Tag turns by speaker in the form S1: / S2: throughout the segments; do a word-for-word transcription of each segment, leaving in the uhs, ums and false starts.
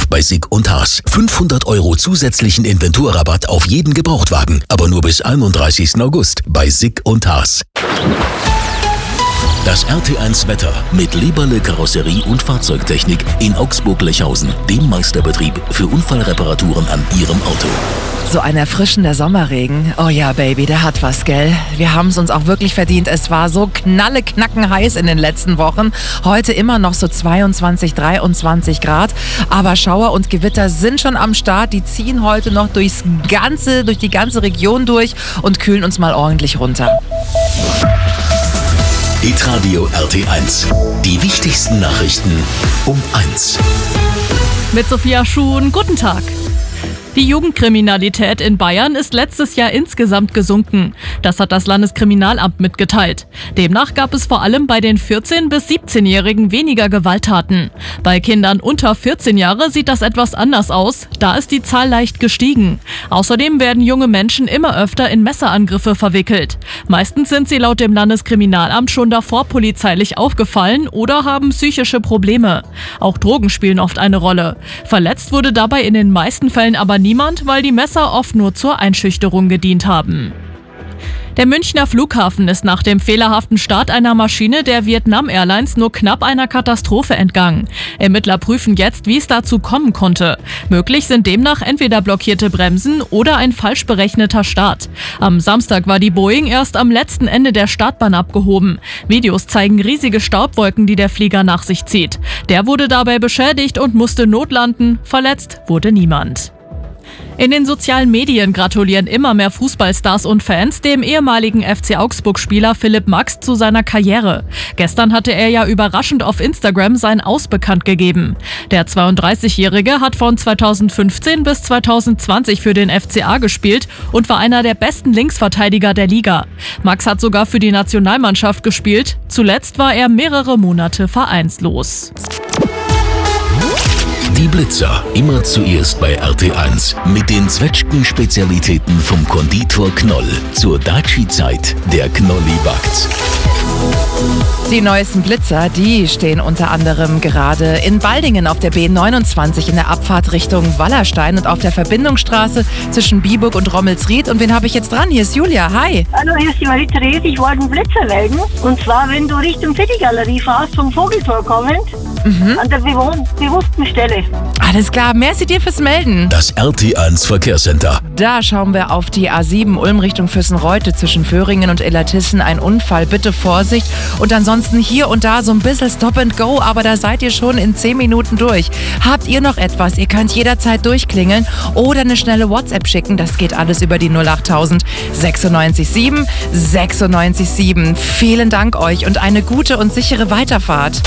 S1: bei Sick und Haas. fünfhundert Euro zusätzlichen Inventurrabatt auf jeden Gebrauchtwagen. Aber nur bis einunddreißigsten August bei Sick und Haas. Das R T eins Wetter mit Leberle Karosserie und Fahrzeugtechnik in Augsburg-Lechhausen, dem Meisterbetrieb für Unfallreparaturen an Ihrem Auto.
S2: So ein erfrischender Sommerregen. Oh ja, Baby, der hat was, gell? Wir haben es uns auch wirklich verdient. Es war so knalleknacken heiß in den letzten Wochen. Heute immer noch so zweiundzwanzig, dreiundzwanzig Grad. Aber Schauer und Gewitter sind schon am Start. Die ziehen heute noch durchs ganze, durch die ganze Region durch und kühlen uns mal ordentlich runter.
S1: Hitradio R T eins. Die wichtigsten Nachrichten um eins.
S3: Mit Sophia Schuhn, guten Tag. Die Jugendkriminalität in Bayern ist letztes Jahr insgesamt gesunken. Das hat das Landeskriminalamt mitgeteilt. Demnach gab es vor allem bei den vierzehn- bis siebzehnjährigen weniger Gewalttaten. Bei Kindern unter vierzehn Jahre sieht das etwas anders aus. Da ist die Zahl leicht gestiegen. Außerdem werden junge Menschen immer öfter in Messerangriffe verwickelt. Meistens sind sie laut dem Landeskriminalamt schon davor polizeilich aufgefallen oder haben psychische Probleme. Auch Drogen spielen oft eine Rolle. Verletzt wurde dabei in den meisten Fällen aber niemand, weil die Messer oft nur zur Einschüchterung gedient haben. Der Münchner Flughafen ist nach dem fehlerhaften Start einer Maschine der Vietnam Airlines nur knapp einer Katastrophe entgangen. Ermittler prüfen jetzt, wie es dazu kommen konnte. Möglich sind demnach entweder blockierte Bremsen oder ein falsch berechneter Start. Am Samstag war die Boeing erst am letzten Ende der Startbahn abgehoben. Videos zeigen riesige Staubwolken, die der Flieger nach sich zieht. Der wurde dabei beschädigt und musste notlanden. Verletzt wurde niemand. In den sozialen Medien gratulieren immer mehr Fußballstars und Fans dem ehemaligen F C Augsburg-Spieler Philipp Max zu seiner Karriere. Gestern hatte er ja überraschend auf Instagram sein Aus bekannt gegeben. Der zweiunddreißigjährige hat von zweitausendfünfzehn bis zweitausendzwanzig für den F C A gespielt und war einer der besten Linksverteidiger der Liga. Max hat sogar für die Nationalmannschaft gespielt. Zuletzt war er mehrere Monate vereinslos.
S1: Die Blitzer, immer zuerst bei R T eins. Mit den Zwetschgen-Spezialitäten vom Konditor Knoll. Zur Daci-Zeit, der Knolli backt's.
S2: Die neuesten Blitzer, die stehen unter anderem gerade in Baldingen auf der B neunundzwanzig in der Abfahrt Richtung Wallerstein und auf der Verbindungsstraße zwischen Biburg und Rommelsried. Und wen habe ich jetzt dran? Hier ist Julia. Hi.
S4: Hallo, hier ist die Marie-Therese. Ich wollte einen Blitzer melden. Und zwar, wenn du Richtung City-Galerie fährst, vom Vogeltor kommend, mhm. an der bewohn- bewussten Stelle.
S2: Alles klar. Merci dir fürs Melden.
S1: Das R T eins Verkehrscenter.
S2: Da schauen wir auf die A sieben Ulm Richtung Füssenreute zwischen Föhringen und Illertissen. Ein Unfall. Bitte Vorsicht. Und ansonsten hier und da so ein bisschen Stop and Go, aber da seid ihr schon in zehn Minuten durch. Habt ihr noch etwas? Ihr könnt jederzeit durchklingeln oder eine schnelle WhatsApp schicken. Das geht alles über die null achttausend sechsundneunzig sieben sechsundneunzig sieben. Vielen Dank euch und eine gute und sichere Weiterfahrt.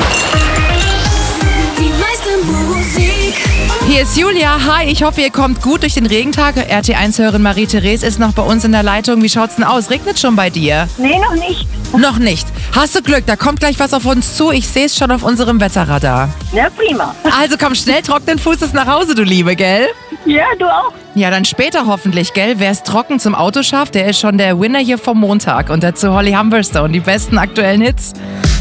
S2: Hier ist Julia. Hi, ich hoffe, ihr kommt gut durch den Regentag. R T eins-Hörerin Marie-Therese ist noch bei uns in der Leitung. Wie schaut's denn aus? Regnet schon bei dir?
S4: Nee, noch nicht.
S2: Noch nicht. Hast du Glück, da kommt gleich was auf uns zu. Ich sehe es schon auf unserem Wetterradar.
S4: Ja, prima.
S2: Also komm schnell, trocknen Fußes nach Hause, du Liebe, gell?
S4: Ja, du auch.
S2: Ja, dann später hoffentlich, gell? Wer es trocken zum Auto schafft, der ist schon der Winner hier vom Montag. Und dazu Holly Humberstone, die besten aktuellen Hits.